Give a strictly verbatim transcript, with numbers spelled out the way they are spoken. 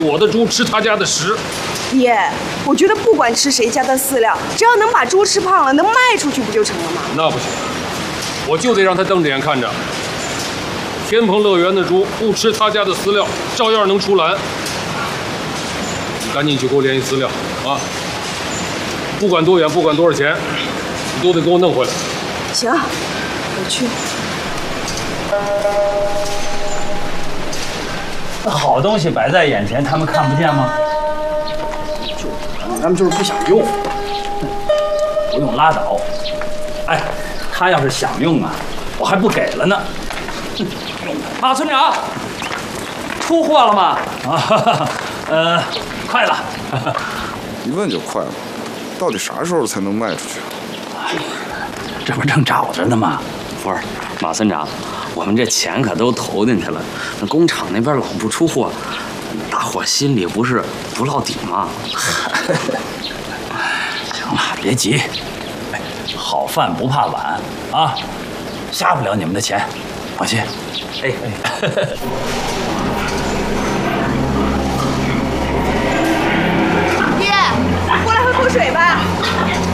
我的猪吃他家的食。 爷，我觉得不管吃谁家的饲料，只要能把猪吃胖了，能卖出去不就成了吗？ 那不行，我就得让他瞪着眼看着，天鹏乐园的猪不吃他家的饲料，照样能出栏。你赶紧去给我联系饲料啊！不管多远，不管多少钱，你都得给我弄回来。 行，我去。 好东西摆在眼前，他们看不见吗？就他们就是不想用，不用拉倒。哎，他要是想用啊，我还不给了呢。马村长，出货了吗？啊，呃，快了。 一问就快了，到底啥时候才能卖出去？ 这不正找着呢吗？ 福儿，马村长，我们这钱可都投进去了，那工厂那边老不出货，大伙心里不是不落底吗？ 行了，别急，哎，好饭不怕晚啊，瞎不了你们的钱，放心。哎哎。